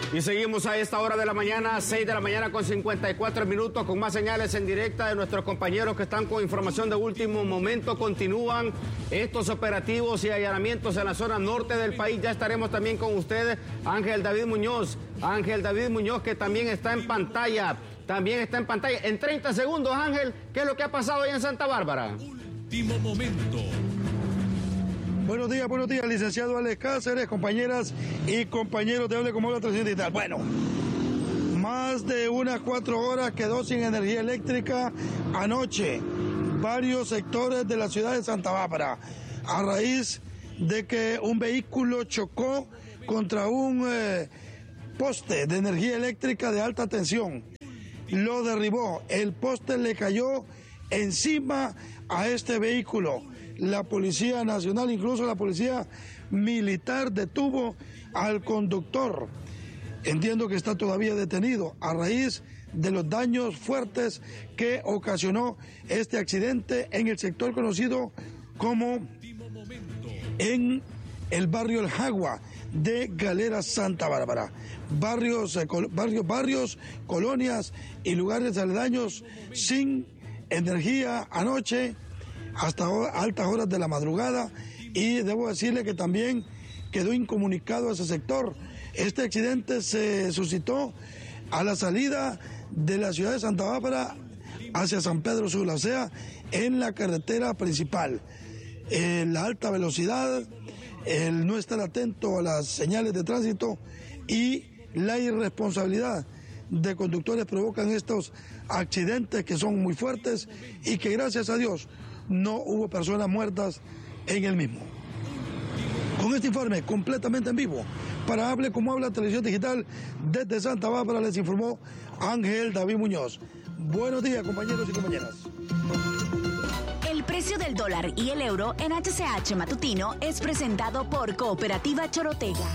Y seguimos a esta hora de la mañana, 6 de la mañana con 54 minutos, con más señales en directa de nuestros compañeros que están con información de último momento. Continúan estos operativos y allanamientos en la zona norte del país. Ya estaremos también con ustedes, Ángel David Muñoz, que también está en pantalla. En 30 segundos, Ángel, ¿qué es lo que ha pasado ahí en Santa Bárbara? Último momento. Buenos días, licenciado Alex Cáceres, compañeras y compañeros de Hable Como Habla 300 Digital. Bueno, más de unas 4 horas quedó sin energía eléctrica anoche varios sectores de la ciudad de Santa Bárbara, a raíz de que un vehículo chocó contra un poste de energía eléctrica de alta tensión. Lo derribó, el poste le cayó encima a este vehículo. La Policía Nacional, incluso la Policía Militar, detuvo al conductor. Entiendo que está todavía detenido a raíz de los daños fuertes que ocasionó este accidente en el sector conocido como en el barrio El Jagua de Galera, Santa Bárbara. Barrios, colonias y lugares aledaños sin energía anoche hasta altas horas de la madrugada, y debo decirle que también quedó incomunicado ese sector. Este accidente se suscitó a la salida de la ciudad de Santa Bárbara hacia San Pedro Sula, o sea, en la carretera principal. La alta velocidad, el no estar atento a las señales de tránsito y la irresponsabilidad de conductores provocan estos accidentes que son muy fuertes y que gracias a Dios no hubo personas muertas en el mismo. Con este informe completamente en vivo, para Hable Como Habla Televisión Digital, desde Santa Bárbara les informó Ángel David Muñoz. Buenos días, compañeros y compañeras. El precio del dólar y el euro en HCH Matutino es presentado por Cooperativa Chorotega.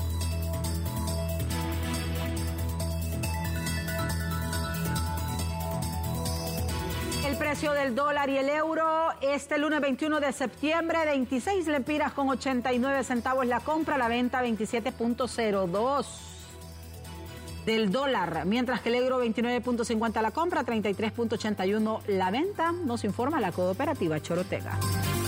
El precio del dólar y el euro este lunes 21 de septiembre, 26 lempiras con 89 centavos la compra, la venta 27.02 del dólar, mientras que el euro 29.50 la compra, 33.81 la venta, nos informa la Cooperativa Chorotega.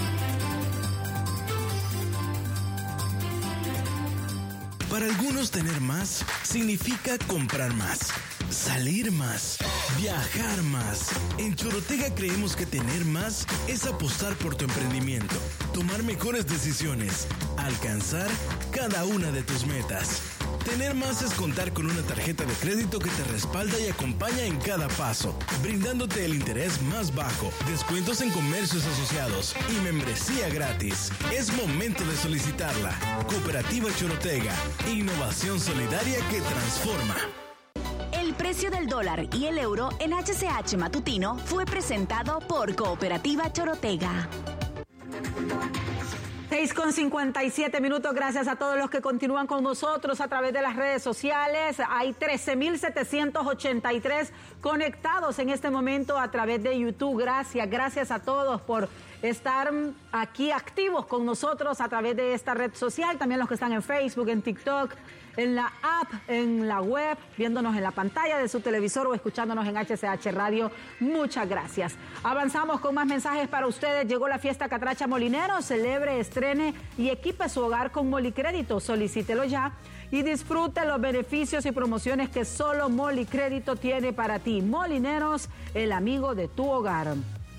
Para algunos, tener más significa comprar más, salir más, viajar más. En Chorotega creemos que tener más es apostar por tu emprendimiento, tomar mejores decisiones, alcanzar cada una de tus metas. Tener más es contar con una tarjeta de crédito que te respalda y acompaña en cada paso, brindándote el interés más bajo, descuentos en comercios asociados y membresía gratis. Es momento de solicitarla. Cooperativa Chorotega, innovación solidaria que transforma. El precio del dólar y el euro en HCH Matutino fue presentado por Cooperativa Chorotega. 6:57 minutos, gracias a todos los que continúan con nosotros a través de las redes sociales. Hay 13.783 conectados en este momento a través de YouTube. Gracias a todos por estar aquí activos con nosotros a través de esta red social. También los que están en Facebook, en TikTok, en la app, en la web, viéndonos en la pantalla de su televisor o escuchándonos en HCH Radio. Muchas gracias. Avanzamos con más mensajes para ustedes. Llegó la fiesta Catracha Molinero. Celebre, estrene y equipe su hogar con Molicrédito. Solicítelo ya y disfrute los beneficios y promociones que solo Molicrédito tiene para ti. Molineros, el amigo de tu hogar.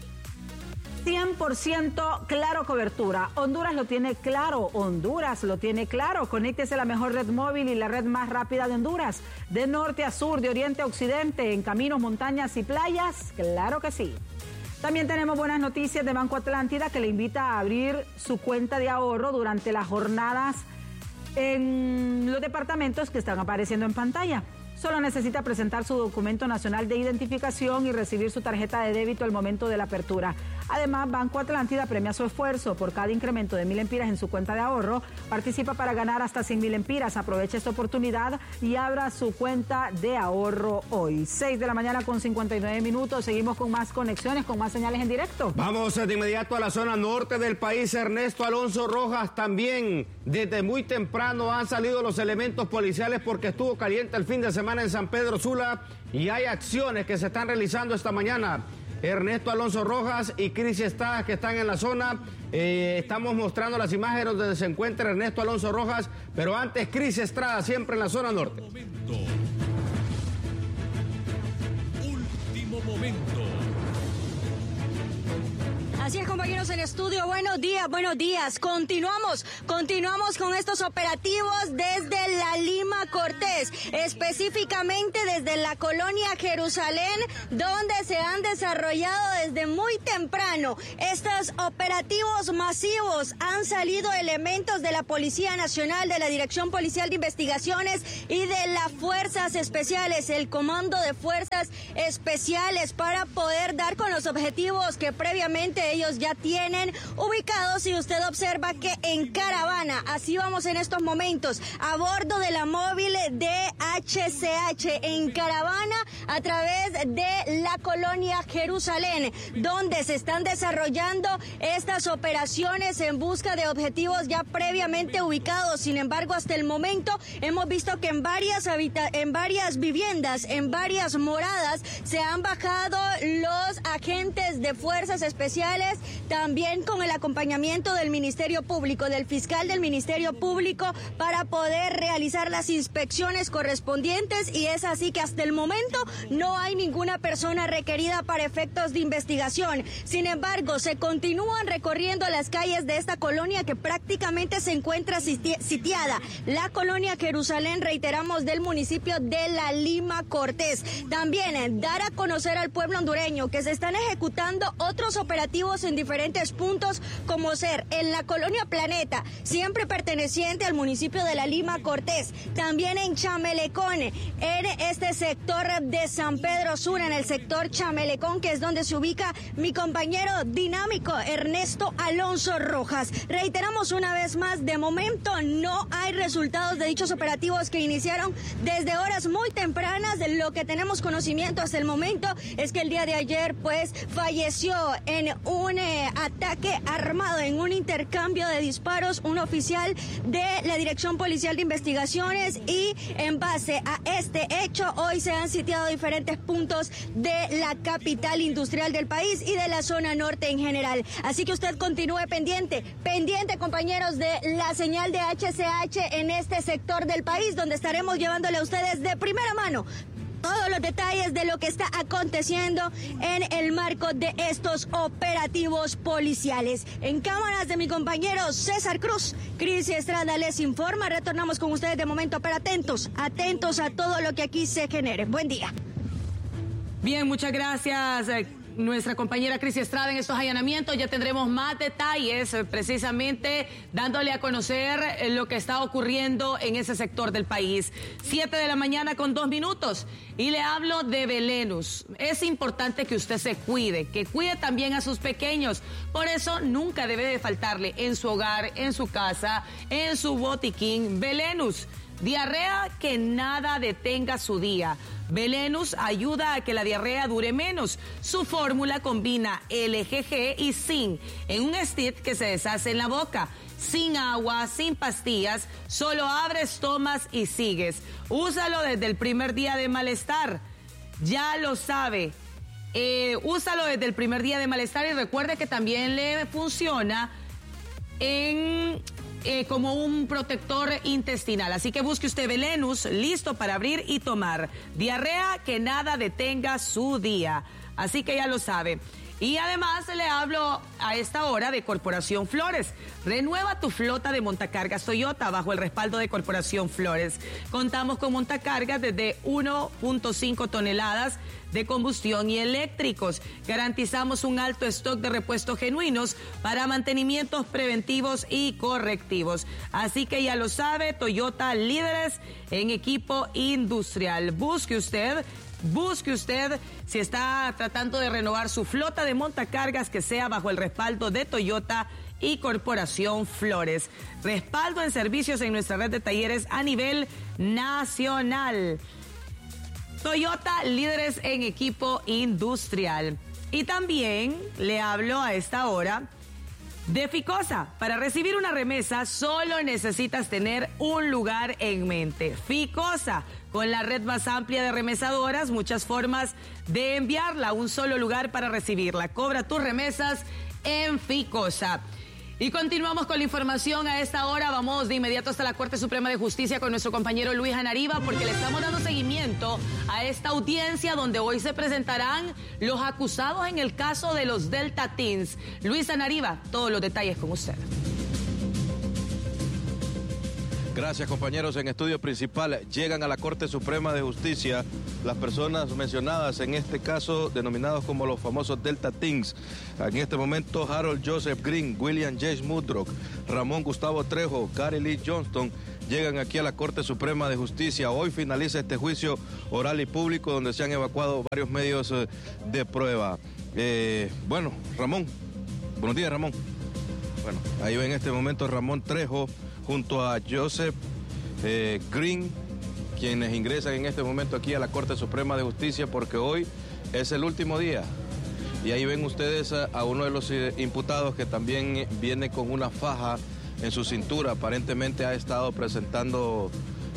100% claro cobertura. Honduras lo tiene claro. Conéctese a la mejor red móvil y la red más rápida de Honduras. De norte a sur, de oriente a occidente, en caminos, montañas y playas. Claro que sí. También tenemos buenas noticias de Banco Atlántida, que le invita a abrir su cuenta de ahorro durante las jornadas en los departamentos que están apareciendo en pantalla. Solo necesita presentar su documento nacional de identificación y recibir su tarjeta de débito al momento de la apertura. Además, Banco Atlántida premia su esfuerzo. Por cada incremento de 1,000 lempiras en su cuenta de ahorro, participa para ganar hasta 100,000 lempiras. Aproveche esta oportunidad y abra su cuenta de ahorro hoy. 6 de la mañana con 59 minutos. Seguimos con más conexiones, con más señales en directo. Vamos de inmediato a la zona norte del país. Ernesto Alonso Rojas, también desde muy temprano han salido los elementos policiales porque estuvo caliente el fin de semana en San Pedro Sula y hay acciones que se están realizando esta mañana. Ernesto Alonso Rojas y Cris Estrada, que están en la zona. Estamos mostrando las imágenes donde se encuentra Ernesto Alonso Rojas, pero antes Cris Estrada, siempre en la zona norte. Último momento. Así es, compañeros en estudio, buenos días. Continuamos con estos operativos desde la Lima Cortés, específicamente desde la colonia Jerusalén, donde se han desarrollado desde muy temprano estos operativos masivos. Han salido elementos de la Policía Nacional, de la Dirección Policial de Investigaciones y de las Fuerzas Especiales, el Comando de Fuerzas Especiales, para poder dar con los objetivos que previamente ellos ya tienen ubicados. Y usted observa que en caravana, así vamos en estos momentos, a bordo de la móvil de HCH, en caravana a través de la colonia Jerusalén, donde se están desarrollando estas operaciones en busca de objetivos ya previamente ubicados. Sin embargo, hasta el momento hemos visto que en varias viviendas, en varias moradas, se han bajado los agentes de Fuerzas Especiales, también con el acompañamiento del Ministerio Público, del fiscal del Ministerio Público, para poder realizar las inspecciones correspondientes, y es así que hasta el momento no hay ninguna persona requerida para efectos de investigación. Sin embargo, se continúan recorriendo las calles de esta colonia que prácticamente se encuentra sitiada. La colonia Jerusalén, reiteramos, del municipio de la Lima Cortés. También dar a conocer al pueblo hondureño que se están ejecutando otros operativos en diferentes puntos, como ser en la colonia Planeta, siempre perteneciente al municipio de la Lima Cortés, también en Chamelecón, en este sector de San Pedro Sula, en el sector Chamelecón, que es donde se ubica mi compañero dinámico Ernesto Alonso Rojas. Reiteramos una vez más, de momento no hay resultados de dichos operativos que iniciaron desde horas muy tempranas. De lo que tenemos conocimiento hasta el momento es que el día de ayer pues falleció en un ataque armado, en un intercambio de disparos, un oficial de la Dirección Policial de Investigaciones, y en base a este hecho hoy se han sitiado diferentes puntos de la capital industrial del país y de la zona norte en general. Así que usted continúe pendiente, compañeros, de la señal de HCH en este sector del país, donde estaremos llevándole a ustedes de primera mano todos los detalles de lo que está aconteciendo en el marco de estos operativos policiales. En cámaras de mi compañero César Cruz, Cris Estrada les informa. Retornamos con ustedes de momento, pero atentos a todo lo que aquí se genere. Buen día. Bien, muchas gracias, nuestra compañera Cris Estrada, en estos allanamientos. Ya tendremos más detalles, precisamente dándole a conocer lo que está ocurriendo en ese sector del país. 7 de la mañana con 2 minutos. Y le hablo de Belenus. Es importante que usted se cuide, que cuide también a sus pequeños. Por eso nunca debe de faltarle en su hogar, en su casa, en su botiquín, Belenus. Diarrea que nada detenga su día. Belenus ayuda a que la diarrea dure menos. Su fórmula combina LGG y zinc en un stick que se deshace en la boca. Sin agua, sin pastillas, solo abres, tomas y sigues. Úsalo desde el primer día de malestar. Ya lo sabe. Úsalo desde el primer día de malestar, y recuerde que también le funciona como un protector intestinal. Así que busque usted Belenus, listo para abrir y tomar. Diarrea que nada detenga su día. Así que ya lo sabe. Y además le hablo a esta hora de Corporación Flores. Renueva tu flota de montacargas Toyota bajo el respaldo de Corporación Flores. Contamos con montacargas desde 1.5 toneladas de combustión y eléctricos. Garantizamos un alto stock de repuestos genuinos para mantenimientos preventivos y correctivos. Así que ya lo sabe, Toyota, líderes en equipo industrial. Busque usted si está tratando de renovar su flota de montacargas, que sea bajo el respaldo de Toyota y Corporación Flores. Respaldo en servicios en nuestra red de talleres a nivel nacional. Toyota, líderes en equipo industrial. Y también le hablo a esta hora de Ficosa. Para recibir una remesa solo necesitas tener un lugar en mente. Ficosa, con la red más amplia de remesadoras, muchas formas de enviarla, un solo lugar para recibirla. Cobra tus remesas en Ficosa. Y continuamos con la información a esta hora. Vamos de inmediato hasta la Corte Suprema de Justicia con nuestro compañero Luis Anariba, porque le estamos dando seguimiento a esta audiencia donde hoy se presentarán los acusados en el caso de los Delta Teens. Luis Anariba, todos los detalles con usted. Gracias, compañeros. En estudio principal llegan a la Corte Suprema de Justicia las personas mencionadas en este caso, denominados como los famosos Delta Teens. En este momento, Harold Joseph Green, William James Mudrock, Ramón Gustavo Trejo, Gary Lee Johnston, llegan aquí a la Corte Suprema de Justicia. Hoy finaliza este juicio oral y público donde se han evacuado varios medios de prueba. Bueno, Ramón. Buenos días, Ramón. Bueno, ahí va en este momento Ramón Trejo junto a Joseph Green, quienes ingresan en este momento aquí a la Corte Suprema de Justicia, porque hoy es el último día. Y ahí ven ustedes a uno de los imputados que también viene con una faja en su cintura. Aparentemente ha estado presentando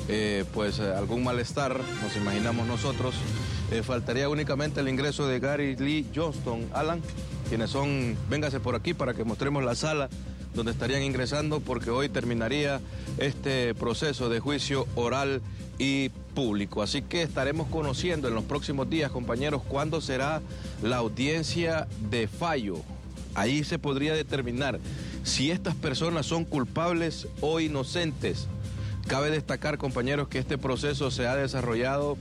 algún malestar, nos imaginamos nosotros. Faltaría únicamente el ingreso de Gary Lee Johnston, Alan, quienes son, véngase por aquí para que mostremos la sala donde estarían ingresando, porque hoy terminaría este proceso de juicio oral y público. Así que estaremos conociendo en los próximos días, compañeros, cuándo será la audiencia de fallo. Ahí se podría determinar si estas personas son culpables o inocentes. Cabe destacar, compañeros, que este proceso se ha desarrollado,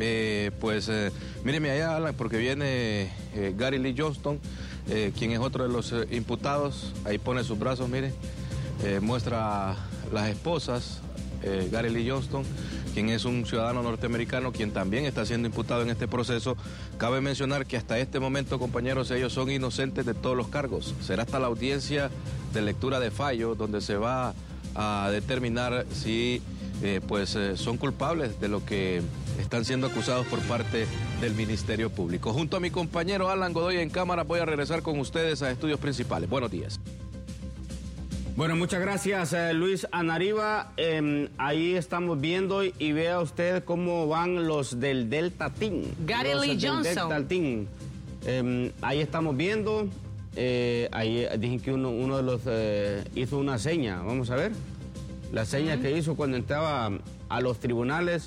míreme allá, Alan, porque viene Gary Lee Johnston, quien es otro de los imputados. Ahí pone sus brazos, mire, muestra las esposas, Gary Lee Johnston, quien es un ciudadano norteamericano, quien también está siendo imputado en este proceso. Cabe mencionar que hasta este momento, compañeros, ellos son inocentes de todos los cargos. Será hasta la audiencia de lectura de fallo donde se va a determinar si son culpables de lo que están siendo acusados por parte del Ministerio Público. Junto a mi compañero Alan Godoy en cámara, voy a regresar con ustedes a estudios principales. Buenos días. Bueno, muchas gracias, Luis Anariba. Ahí estamos viendo y vea usted cómo van los del Delta Team. Gary Lee Johnston. Delta Team. Ahí estamos viendo. Ahí dije que uno de los hizo una seña. Vamos a ver. La seña que hizo cuando entraba a los tribunales.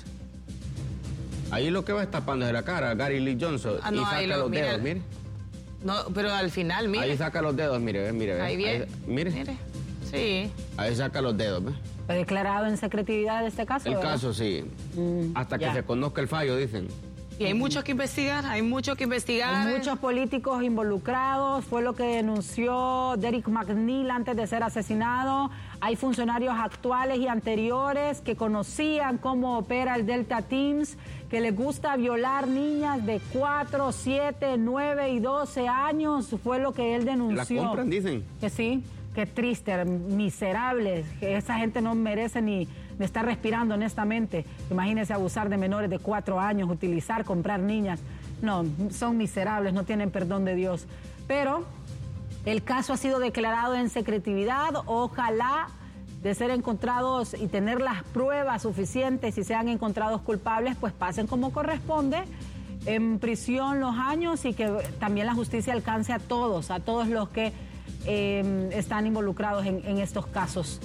Ahí lo que va destapando es la cara, Gary Lee Johnston. No, y saca los dedos, mire. No, pero al final, mire. Ahí saca los dedos, mire. Ahí viene. Mire. Sí. Ahí saca los dedos, ¿ves? ¿Fue declarado en secretividad este caso? El caso, sí. Hasta que se conozca el fallo, dicen. Y hay mucho que investigar, Hay muchos políticos involucrados, fue lo que denunció Derek McNeil antes de ser asesinado. Hay funcionarios actuales y anteriores que conocían cómo opera el Delta Teams, que les gusta violar niñas de 4, 7, 9 y 12 años. Fue lo que él denunció. ¿La compran, dicen? Que sí. Qué triste, miserables, que esa gente no merece ni estar respirando, honestamente. Imagínense abusar de menores de 4 años, utilizar, comprar niñas. No, son miserables, no tienen perdón de Dios. Pero el caso ha sido declarado en secretividad. Ojalá, de ser encontrados y tener las pruebas suficientes y sean encontrados culpables, pues pasen como corresponde en prisión los años y que también la justicia alcance a todos los que están involucrados en estos casos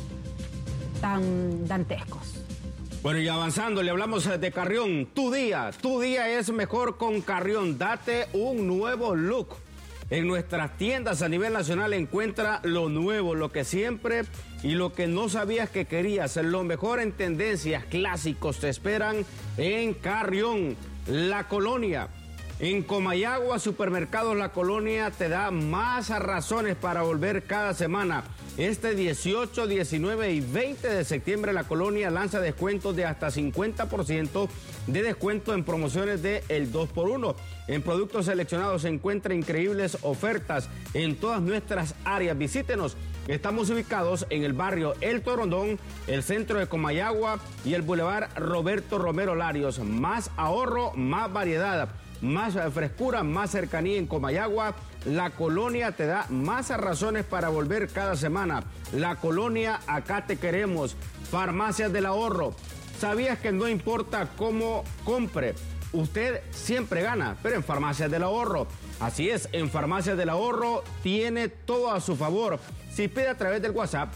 tan dantescos. Bueno, y avanzando, le hablamos de Carrión. Tu día es mejor con Carrión. Date un nuevo look. En nuestras tiendas a nivel nacional encuentra lo nuevo, lo que siempre y lo que no sabías que querías. Lo mejor en tendencias, clásicos te esperan en Carrión, La Colonia. En Comayagua, Supermercados La Colonia te da más razones para volver cada semana. Este 18, 19 y 20 de septiembre La Colonia lanza descuentos de hasta 50% de descuento en promociones de el 2x1. En productos seleccionados se encuentran increíbles ofertas en todas nuestras áreas. Visítenos. Estamos ubicados en el barrio El Torondón, el centro de Comayagua y el bulevar Roberto Romero Larios. Más ahorro, más variedad, más frescura, más cercanía en Comayagua. La Colonia te da más razones para volver cada semana. La Colonia, acá te queremos. Farmacias del Ahorro. ¿Sabías que no importa cómo compre? Usted siempre gana, pero en Farmacias del Ahorro. Así es, en Farmacias del Ahorro tiene todo a su favor. Si pide a través del WhatsApp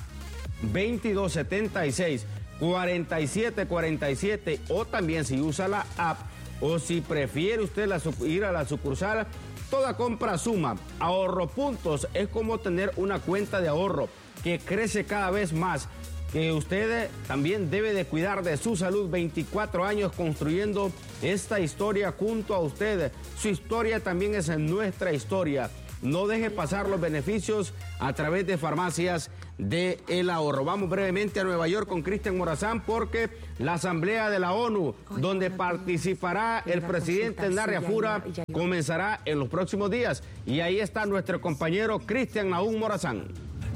2276-4747 o también si usa la app o si prefiere usted ir a la sucursal, toda compra suma. Ahorro Puntos es como tener una cuenta de ahorro que crece cada vez más. Que usted también debe de cuidar de su salud. 24 años construyendo esta historia junto a usted. Su historia también es nuestra historia. No deje pasar los beneficios a través de Farmacias del Ahorro. Vamos brevemente a Nueva York con Cristian Morazán porque la Asamblea de la ONU, donde participará el presidente Narria Fura, comenzará en los próximos días. Y ahí está nuestro compañero Cristian Nahum Morazán.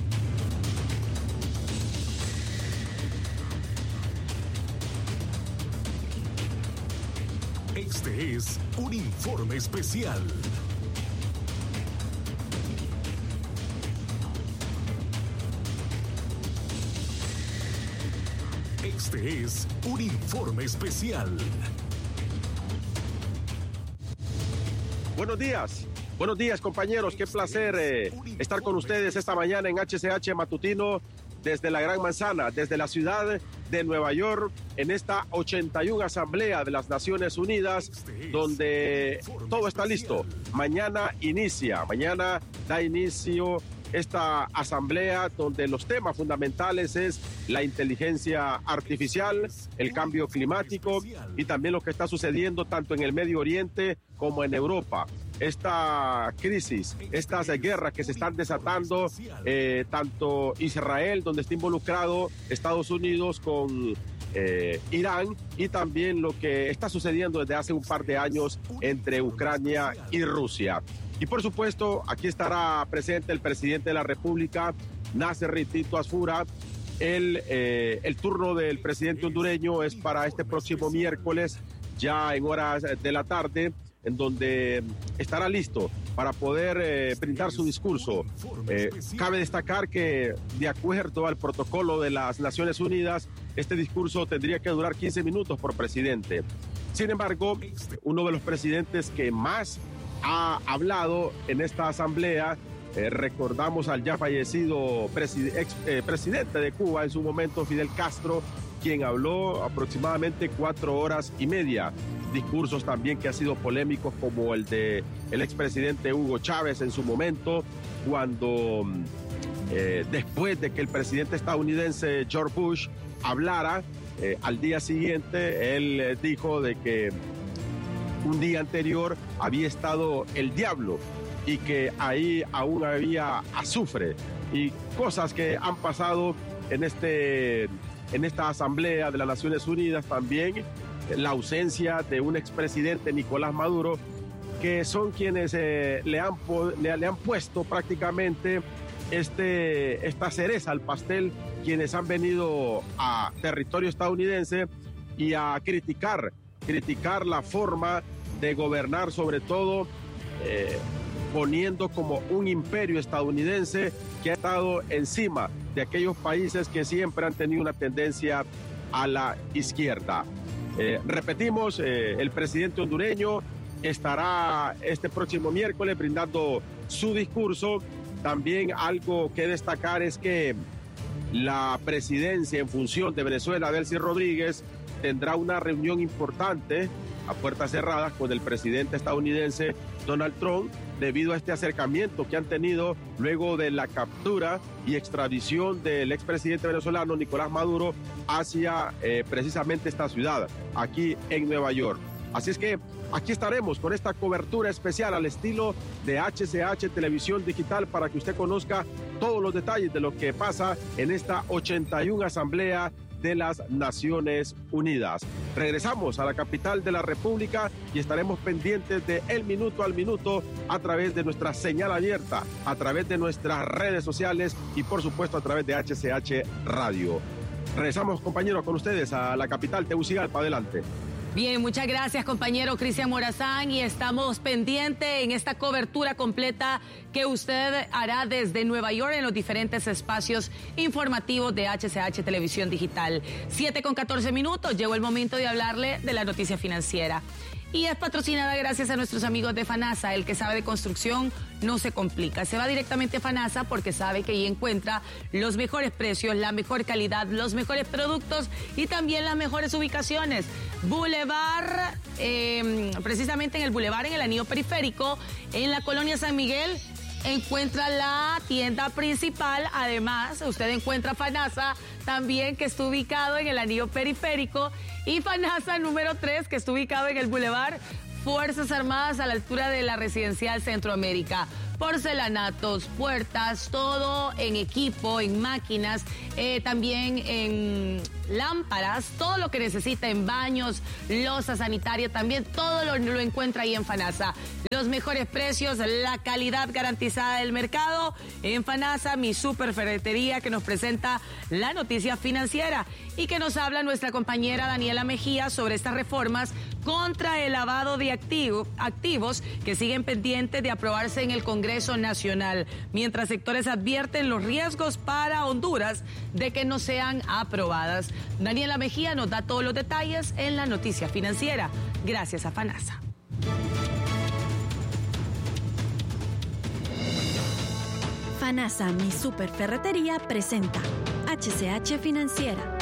Este es un informe especial. Este es un informe especial. Buenos días compañeros, qué placer estar con ustedes esta mañana en HCH Matutino desde la Gran Manzana, desde la ciudad de Nueva York, en esta 81 Asamblea de las Naciones Unidas, donde todo está listo. Mañana da inicio esta asamblea donde los temas fundamentales es la inteligencia artificial, el cambio climático y también lo que está sucediendo tanto en el Medio Oriente como en Europa. Esta crisis, estas guerras que se están desatando, tanto Israel, donde está involucrado Estados Unidos con Irán, y también lo que está sucediendo desde hace un par de años entre Ucrania y Rusia. Y por supuesto, aquí estará presente el presidente de la República, Nasser Tito Asfura. El turno del presidente hondureño es para este próximo miércoles, ya en horas de la tarde, en donde estará listo para poder brindar su discurso. Cabe destacar que, de acuerdo al protocolo de las Naciones Unidas, este discurso tendría que durar 15 minutos por presidente. Sin embargo, uno de los presidentes que más ha hablado en esta asamblea, recordamos al ya fallecido presidente de Cuba en su momento, Fidel Castro, quien habló aproximadamente 4 horas y media. Discursos también que han sido polémicos, como el de el expresidente Hugo Chávez en su momento, cuando después de que el presidente estadounidense George Bush hablara, al día siguiente él dijo de que un día anterior había estado el diablo y que ahí aún había azufre, y cosas que han pasado en esta asamblea de las Naciones Unidas. También la ausencia de un expresidente, Nicolás Maduro, que son quienes le han puesto prácticamente esta cereza al pastel, quienes han venido a territorio estadounidense y a criticar la forma de gobernar, sobre todo poniendo como un imperio estadounidense que ha estado encima de aquellos países que siempre han tenido una tendencia a la izquierda. Repetimos, el presidente hondureño estará este próximo miércoles brindando su discurso. También algo que destacar es que la presidencia en función de Venezuela, Delcy Rodríguez, tendrá una reunión importante a puertas cerradas con el presidente estadounidense Donald Trump, debido a este acercamiento que han tenido luego de la captura y extradición del expresidente venezolano Nicolás Maduro hacia precisamente esta ciudad, aquí en Nueva York. Así es que aquí estaremos con esta cobertura especial al estilo de HCH Televisión Digital para que usted conozca todos los detalles de lo que pasa en esta 81 Asamblea de las Naciones Unidas. Regresamos a la capital de la República y estaremos pendientes de el minuto al minuto a través de nuestra señal abierta, a través de nuestras redes sociales y por supuesto a través de HCH Radio. Regresamos, compañeros, con ustedes a la capital Tegucigalpa. Adelante. Bien, muchas gracias, compañero Cristian Morazán, y estamos pendientes en esta cobertura completa que usted hará desde Nueva York en los diferentes espacios informativos de HCH Televisión Digital. 7:14, llegó el momento de hablarle de la noticia financiera. Y es patrocinada gracias a nuestros amigos de FANASA. El que sabe de construcción no se complica. Se va directamente a FANASA porque sabe que ahí encuentra los mejores precios, la mejor calidad, los mejores productos y también las mejores ubicaciones. Boulevard, precisamente en el Boulevard, en el anillo periférico, en la colonia San Miguel, encuentra la tienda principal. Además, usted encuentra FANASA también, que está ubicado en el anillo periférico, y FANASA número 3, que está ubicado en el Boulevard Fuerzas Armadas a la altura de la Residencial Centroamérica. Porcelanatos, puertas, todo en equipo, en máquinas, también en lámparas, todo lo que necesita en baños, loza sanitaria, también todo lo encuentra ahí en FANASA. Los mejores precios, la calidad garantizada del mercado en FANASA, mi super ferretería, que nos presenta la noticia financiera y que nos habla nuestra compañera Daniela Mejía sobre estas reformas contra el lavado de activos que siguen pendientes de aprobarse en el Congreso Nacional, mientras sectores advierten los riesgos para Honduras de que no sean aprobadas. Daniela Mejía nos da todos los detalles en la noticia financiera, gracias a FANASA. FANASA, mi super ferretería, presenta HCH Financiera.